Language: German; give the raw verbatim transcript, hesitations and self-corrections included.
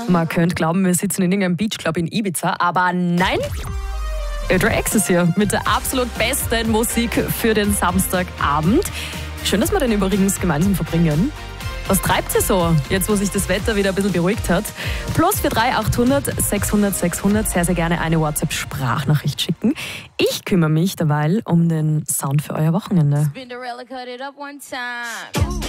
Man könnte glauben, wir sitzen in irgendeinem Beachclub in Ibiza, aber nein. Adria X ist hier mit der absolut besten Musik für den Samstagabend. Schön, dass wir den übrigens gemeinsam verbringen. Was treibt ihr so, jetzt wo sich das Wetter wieder ein bisschen beruhigt hat? Plus für drei achthundert sechshundert sechshundert sehr, sehr gerne eine WhatsApp-Sprachnachricht schicken. Ich kümmere mich derweil um den Sound für euer Wochenende.